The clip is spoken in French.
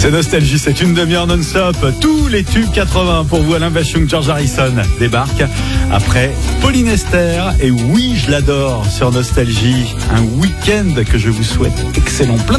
C'est Nostalgie, c'est une demi-heure non-stop. Tous les tubes 80 pour vous. Alain Bachung, George Harrison débarque après Pauline Esther. Et oui, je l'adore sur Nostalgie. Un week-end que je vous souhaite excellent.